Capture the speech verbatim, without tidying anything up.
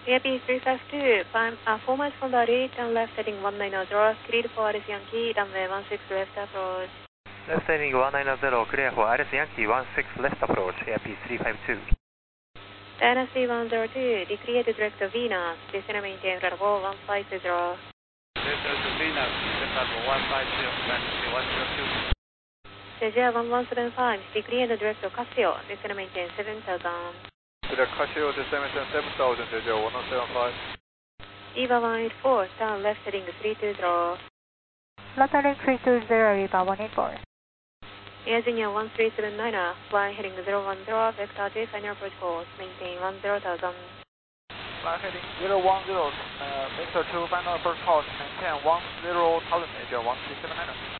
A P three five two, climb uh, four miles from Bari, turn left heading one nine zero, cleared for Alice Yankee, runway one six left approach. Left heading one nine zero, clear for Alice Yankee one six left approach, A P three five two. Dynasty one zero two, decreate direct to Venus, descend maintain level one five zero. Delta to Venus, level one five zero, Dynasty one zero two. Jeju one one seven five, decreate direct to Casio, descend maintain seven thousand. Direct Casio, descend maintain seven thousand, Jeju one one seven five. Eva one eight four, turn left heading three two zero. Lottery three two zero, Eva one eight four. Air Junior one three seven nine, fly heading zero one zero, vector J, final approach course, maintain one zero thousand. Fly heading zero one zero, uh, vector two, final approach course, maintain one zero thousand, Jeju one three seven nine.